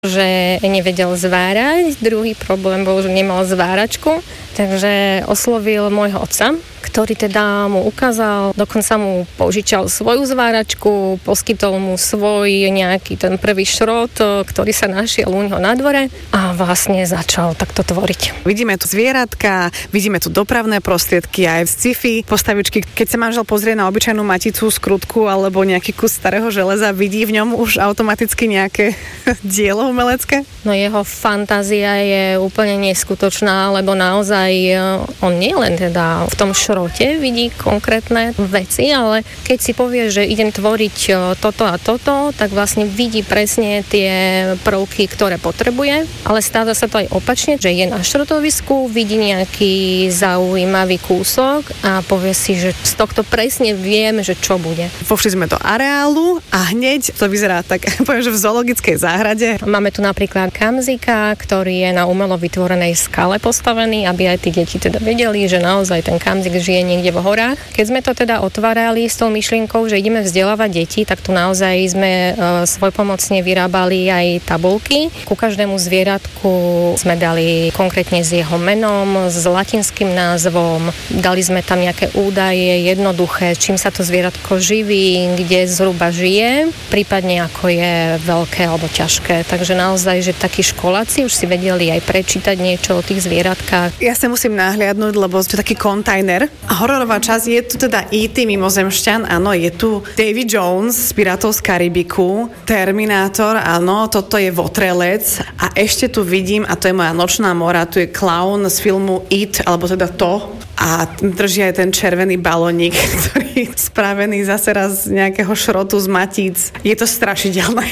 že nevedel zvárať. Druhý problém bol, že nemal zváračku, takže oslovil môjho otca, ktorý teda mu ukázal, dokonca mu požičal svoju zváračku, poskytol mu svoj nejaký ten prvý šrot, ktorý sa našiel u neho na dvore a vlastne začal takto tvoriť. Vidíme tu zvieratka, vidíme tu dopravné prostriedky aj v sci-fi postavičky. Keď sa manžel pozrie na obyčajnú maticu, skrutku alebo nejaký kus starého železa, vidí v ňom už automaticky nejaké dielo umelecké? No jeho fantázia je úplne neskutočná, lebo naozaj on nie len teda v tom šrote vidí konkrétne veci, ale keď si povie, že idem tvoriť toto a toto, tak vlastne vidí presne tie prvky, ktoré potrebuje, ale stáva sa to aj opačne, že je na šrotovisku, vidí nejaký zaujímavý kúsok a povie si, že z tohto presne viem, že čo bude. Vošli sme do areálu a hneď to vyzerá tak, poviem, že v zoologickej záhrade. Máme tu napríklad kamzika, ktorý je na umelo vytvorenej skale postavený, aby aj tí deti teda vedeli, že naozaj ten kamzik žije niekde v horách. Keď sme to teda otvárali s tou myšlienkou, že ideme vzdelávať deti, tak tu naozaj sme svojpomocne vyrábali aj tabuľky. Ku každému zvieratku sme dali konkrétne s jeho menom, s latinským názvom. Dali sme tam nejaké údaje jednoduché, čím sa to zvieratko živí, kde zhruba žije, prípadne ako je veľké alebo ťažké. Takže naozaj, že takí školáci už si vedeli aj prečítať niečo o tých zvieratkách. Ja sa musím nahliadnúť, lebo to je taký kontajner. Hororová časť, je tu teda E.T. mimozemšťan, áno, je tu Davy Jones z Pirátov z Karibiku, Terminátor, áno, toto je Votrelec a ešte tu vidím, a to je moja nočná mora, tu je klaun z filmu It, alebo teda to, a drží aj ten červený balónik, ktorý je spravený zase raz z nejakého šrotu z matíc. Je to strašidelné.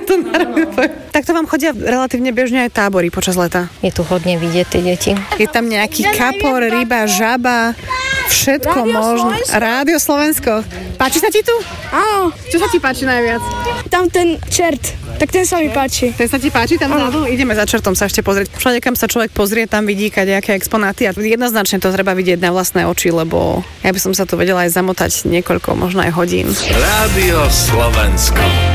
Tak to vám chodia relatívne bežne aj tábory počas leta? Je tu hodne vidieť tie deti. Je tam nejaký kapor, ryba, žaba, všetko možné. Rádio Slovensko. Páči sa ti tu? Áno. Čo sa ti páči najviac? Tam ten čert, tak ten sa mi páči. Ten sa ti páči tam vzadu? Ideme za čertom sa ešte pozrieť. Všade, kam sa človek pozrie, tam vidí kadejaké exponáty a jednoznačne to treba vidieť na vlastné oči, lebo ja by som sa tu vedela aj zamotať niekoľko, možno aj hodín. Rádio Slovensko.